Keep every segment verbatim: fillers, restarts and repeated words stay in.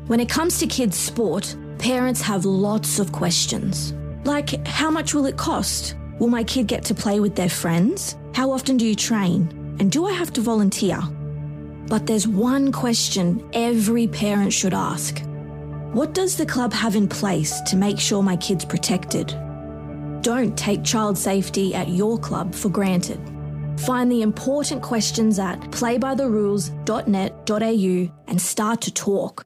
When it comes to kids' sport, parents have lots of questions. Like, how much will it cost? Will my kid get to play with their friends? How often do you train? And do I have to volunteer? But there's one question every parent should ask. What does the club have in place to make sure my kid's protected? Don't take child safety at your club for granted. Find the important questions at play by the rules dot net dot a u and start to talk.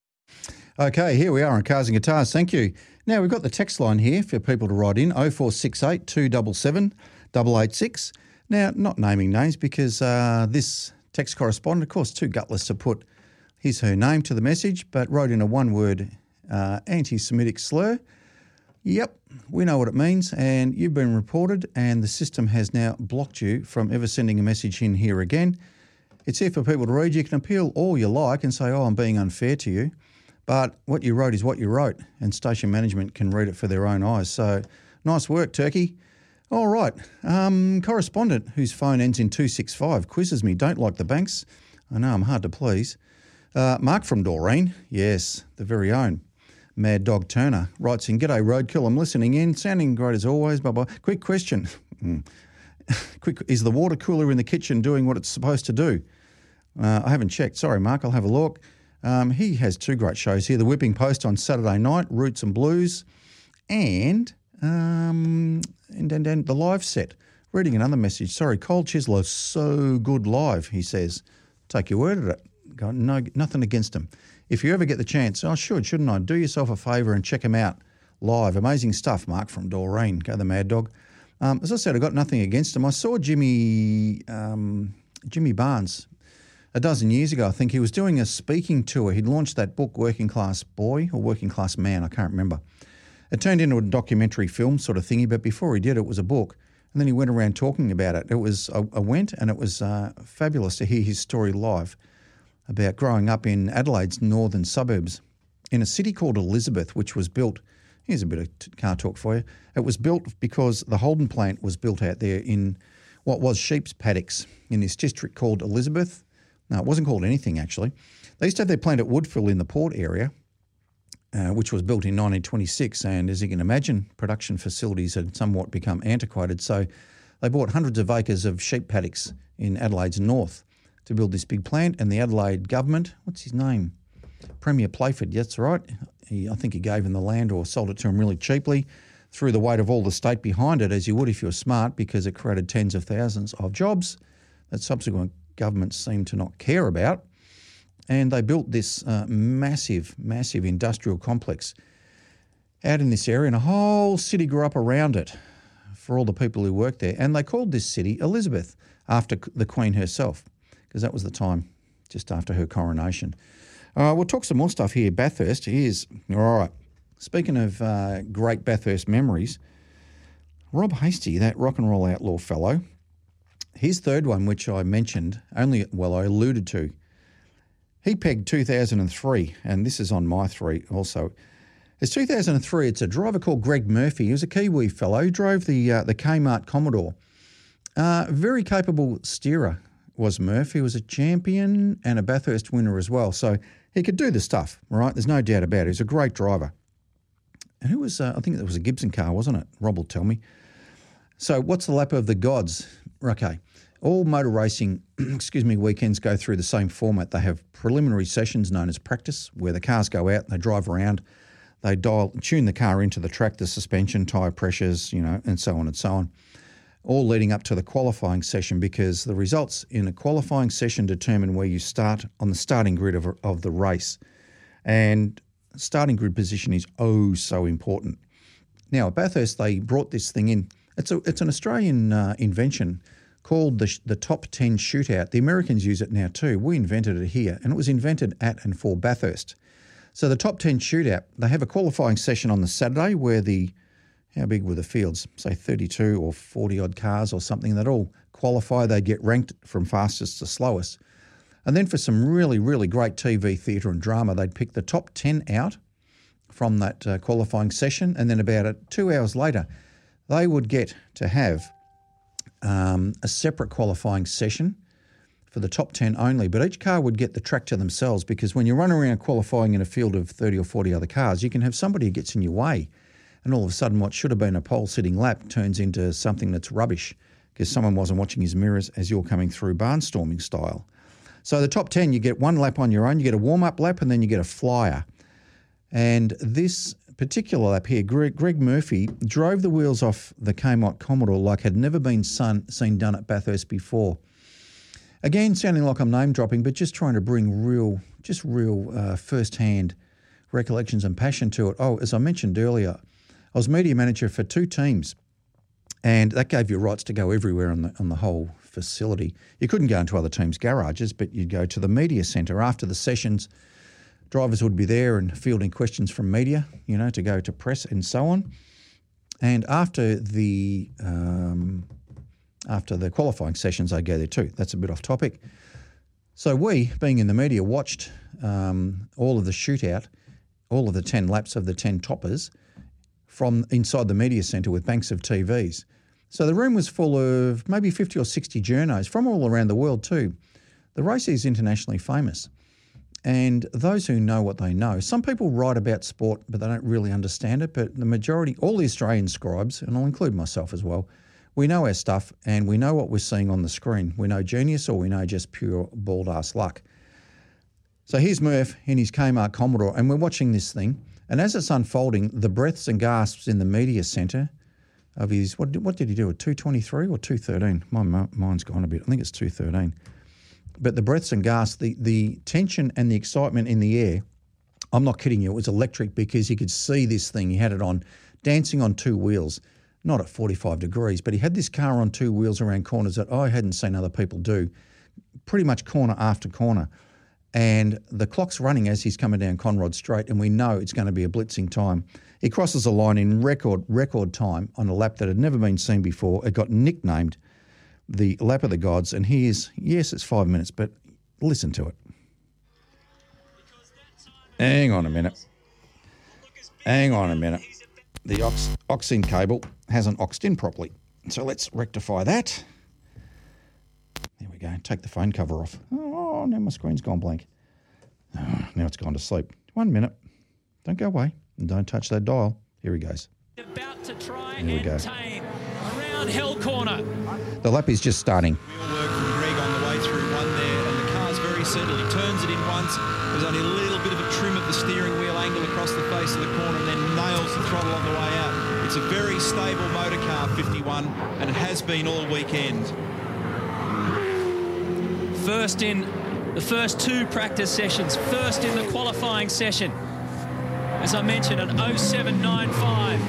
Okay, here we are on Cars and Guitars. Thank you. Now, we've got the text line here for people to write in, oh four six eight, two seven seven, eight eight six. Now, not naming names because uh, this text correspondent, of course, too gutless to put his, her name to the message, but wrote in a one-word uh, anti-Semitic slur. Yep, we know what it means, and you've been reported, and the system has now blocked you from ever sending a message in here again. It's here for people to read. You can appeal all you like and say, oh, I'm being unfair to you. But what you wrote is what you wrote, and station management can read it for their own eyes. So nice work, Turkey. All right. Um, correspondent whose phone ends in two six five quizzes me. Don't like the banks. I know I'm hard to please. Uh, Mark from Doreen. Yes, the very own. Mad Dog Turner writes in, G'day Roadkill, I'm listening in. Sounding great as always. Bye-bye. Quick question. Quick, is the water cooler in the kitchen doing what it's supposed to do? Uh, I haven't checked. Sorry, Mark. I'll have a look. Um, he has two great shows here, The Whipping Post on Saturday night, Roots and Blues, and, um, and, and, and the live set. Reading another message. Sorry, Cole Chisler, so good live, he says. Take your word at it. Got no, nothing against him. If you ever get the chance, I should, shouldn't I? Do yourself a favour and check him out live. Amazing stuff, Mark from Doreen. Go the Mad Dog. Um, as I said, I got nothing against him. I saw Jimmy um, Jimmy Barnes a dozen years ago. I think he was doing a speaking tour. He'd launched that book, Working Class Boy or Working Class Man, I can't remember. It turned into a documentary film sort of thingy, but before he did, it was a book. And then he went around talking about it. It was, I, I went and it was uh, fabulous to hear his story live about growing up in Adelaide's northern suburbs in a city called Elizabeth, which was built, here's a bit of t- car talk for you, it was built because the Holden plant was built out there in what was sheep's paddocks in this district called Elizabeth. No, it wasn't called anything actually. They used to have their plant at Woodville in the port area, uh, which was built in nineteen twenty-six, and as you can imagine, production facilities had somewhat become antiquated, so they bought hundreds of acres of sheep paddocks in Adelaide's north to build this big plant, and the Adelaide government, what's his name? Premier Playford, that's right. He, I think he gave him the land or sold it to him really cheaply, threw the weight of all the state behind it, as you would if you were smart, because it created tens of thousands of jobs that subsequent governments seem to not care about. And they built this uh, massive, massive industrial complex out in this area, and a whole city grew up around it for all the people who worked there. And they called this city Elizabeth after the Queen herself, because that was the time just after her coronation. Uh, we'll talk some more stuff here. Bathurst, here's, all right, speaking of uh, great Bathurst memories, Rob Hastie, that rock and roll outlaw fellow, his third one, which I mentioned, only, well, I alluded to, he pegged two thousand three, and this is on my three also. It's two thousand three, it's a driver called Greg Murphy. He was a Kiwi fellow. He drove the, uh, the Kmart Commodore. Uh, very capable steerer was Murph. He was a champion and a Bathurst winner as well. So he could do the stuff, right? There's no doubt about it. He was a great driver. And who was, uh, I think it was a Gibson car, wasn't it? Rob will tell me. So what's the lap of the gods? Okay. All motor racing, excuse me, weekends go through the same format. They have preliminary sessions known as practice, where the cars go out, they drive around, they dial, tune the car into the track, the suspension, tyre pressures, you know, and so on and so on, all leading up to the qualifying session, because the results in a qualifying session determine where you start on the starting grid of, of the race. And starting grid position is oh so important. Now, at Bathurst, they brought this thing in. It's a it's an Australian uh, invention called the the Top ten Shootout. The Americans use it now too. We invented it here, and it was invented at and for Bathurst. So the Top ten Shootout, they have a qualifying session on the Saturday where the, how big were the fields? Say thirty-two or forty odd cars or something that all qualify. They get ranked from fastest to slowest. And then for some really, really great T V, theatre and drama, they'd pick the top ten out from that uh, qualifying session, and then about uh, two hours later, they would get to have um, a separate qualifying session for for the top ten only, but each car would get the track to themselves, because when you run around qualifying in a field of thirty or forty other cars, you can have somebody who gets in your way, and all of a sudden what should have been a pole-sitting lap turns into something that's rubbish because someone wasn't watching his mirrors as you're coming through barnstorming style. So the top ten, you get one lap on your own, you get a warm-up lap, and then you get a flyer. And this particular lap here, Greg, Greg Murphy drove the wheels off the Kmart Commodore like had never been sun, seen done at Bathurst before. Again, sounding like I'm name-dropping, but just trying to bring real, just real uh, first-hand recollections and passion to it. Oh, as I mentioned earlier, I was media manager for two teams, and that gave you rights to go everywhere on the on the whole facility. You couldn't go into other teams' garages, but you'd go to the media centre after the sessions. Drivers would be there and fielding questions from media, you know, to go to press and so on. And after the um, after the qualifying sessions, I go there too. That's a bit off topic. So we, being in the media, watched um, all of the shootout, all of the ten laps of the ten toppers from inside the media centre with banks of T Vs. So the room was full of maybe fifty or sixty journos from all around the world too. The race is internationally famous. And those who know what they know, some people write about sport, but they don't really understand it. But the majority, all the Australian scribes, and I'll include myself as well, we know our stuff and we know what we're seeing on the screen. We know genius or we know just pure bald-ass luck. So here's Murph in his Kmart Commodore, and we're watching this thing. And as it's unfolding, the breaths and gasps in the media centre of his, what, what did he do, a two twenty-three or two thirteen? My mind's gone a bit. I think it's two thirteen. But the breaths and gasps, the, the tension and the excitement in the air, I'm not kidding you, it was electric because you could see this thing. He had it on, dancing on two wheels, not at forty-five degrees, but he had this car on two wheels around corners that I hadn't seen other people do, pretty much corner after corner. And the clock's running as he's coming down Conrod Straight, and we know it's going to be a blitzing time. He crosses the line in record record time on a lap that had never been seen before. It got nicknamed the Lap of the Gods, and here's, yes, it's five minutes, but listen to it. Hang on a minute. Hang on a minute. The ox, ox-in cable hasn't oxed in properly, so let's rectify that. There we go. Take the phone cover off. Oh, now my screen's gone blank. Oh, now it's gone to sleep. One minute. Don't go away. And don't touch that dial. Here he goes. About to try Here we go. and tame around Hell Corner. The lap is just starting. Real work from Greg on the way through one there, and the car's very settled. He turns it in once. There's only a little bit of a trim of the steering wheel angle across the face of the corner, and then nails the throttle on the way out. It's a very stable motor car, fifty-one, and it has been all weekend. First in the first two practice sessions, first in the qualifying session. As I mentioned, an oh seven ninety-five.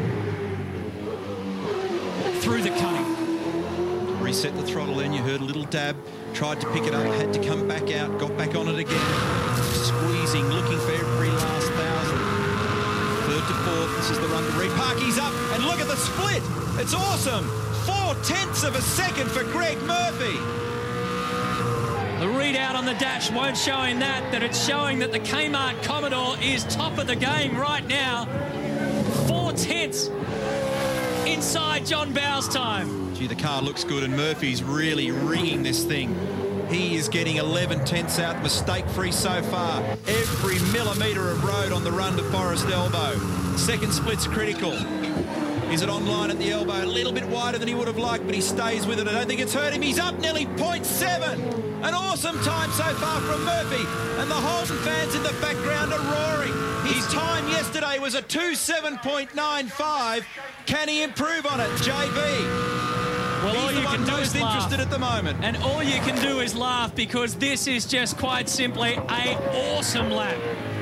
Through the cutting. Reset the throttle then, you heard a little dab, tried to pick it up, had to come back out, got back on it again, squeezing, looking for every last thousand. Third to fourth, this is the run to repark, he's up, and look at the split! It's awesome! Four tenths of a second for Greg Murphy! The readout on the dash won't show him that, but it's showing that the Kmart Commodore is top of the game right now. Four tenths inside John Bowes' time. Gee, the car looks good, and Murphy's really ringing this thing. He is getting eleven tenths out, mistake-free so far. Every millimetre of road on the run to Forest Elbow. Second split's critical. Is it online at the elbow? A little bit wider than he would have liked, but he stays with it. I don't think it's hurt him. He's up nearly point seven. An awesome time so far from Murphy. And the Holden fans in the background are roaring. His time yesterday was a two seven point nine five. Can he improve on it, J B? Well, He's all the you one can do most is laugh. interested at the moment. And all you can do is laugh because this is just quite simply a awesome lap.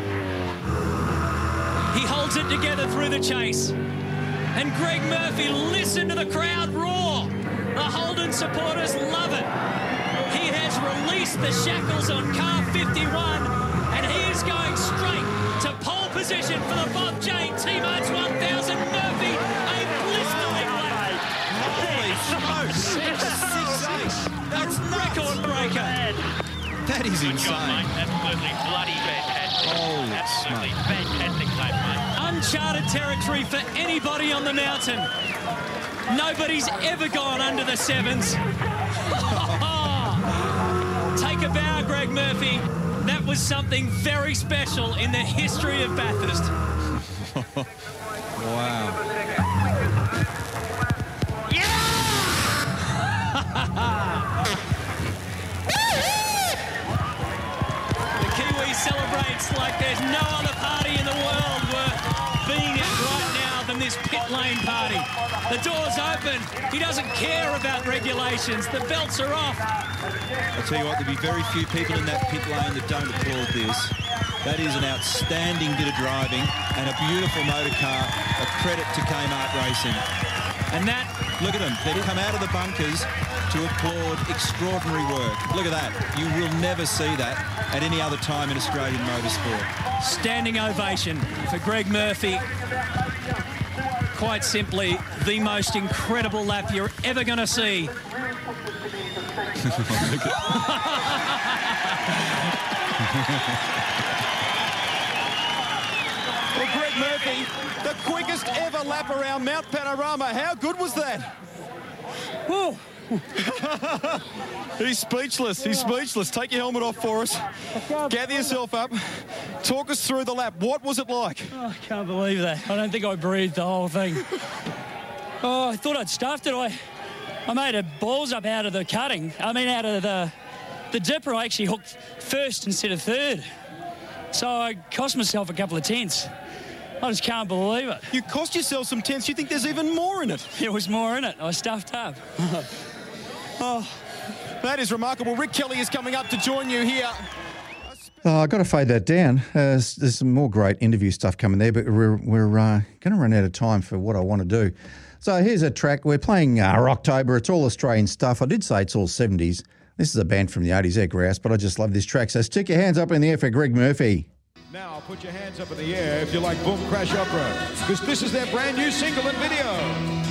He holds it together through the chase. And Greg Murphy, listen to the crowd roar. The Holden supporters love it. He has released the shackles on car fifty-one, and he is going straight to pole position for the Bob Jane T-March one thousand. Murphy, a blistering lap. Holy smokes! six eight. That's Record breaker. That is Good job, insane. mate. Absolutely bloody fantastic. Holy Absolutely smoke. fantastic lap, mate. Uncharted territory for anybody on the mountain. Nobody's ever gone under the sevens. vow, Greg Murphy, that was something very special in the history of Bathurst. Wow. The Kiwi celebrates like there's no other party in the world worth being at right now than this pit lane party. The door's open. He doesn't care about regulations. The belts are off. I'll tell you what, there'll be very few people in that pit lane that don't applaud this. That is an outstanding bit of driving and a beautiful motor car, a credit to Kmart Racing. And that, look at them, they've come out of the bunkers to applaud extraordinary work. Look at that. You will never see that at any other time in Australian motorsport. standing ovation for Greg Murphy. Quite simply, the most incredible lap you're ever going to see. Well, Greg Murphy, the quickest ever lap around Mount Panorama. How good was that? Whoa. He's speechless. He's speechless. Take your helmet off for us. Gather yourself up. Talk us through the lap. What was it like? Oh, I can't believe that. I don't think I breathed the whole thing. Oh, I thought I'd stuffed it. I, I made a balls up out of the cutting. I mean, out of the, the dipper. I actually hooked first instead of third. So I cost myself a couple of tenths. I just can't believe it. You cost yourself some tenths. You think there's even more in it? There was more in it. I stuffed up. Oh, that is remarkable. Rick Kelly is coming up to join you here. Oh, I've got to fade that down. Uh, there's, there's some more great interview stuff coming there, but we're, we're uh, going to run out of time for what I want to do. So here's a track. We're playing uh, October. It's all Australian stuff. I did say it's all seventies. This is a band from the eighties, they're grouse, but I just love this track. So stick your hands up in the air for Greg Murphy. Now put your hands up in the air if you like Boom Crash Opera, because this is their brand new single and video.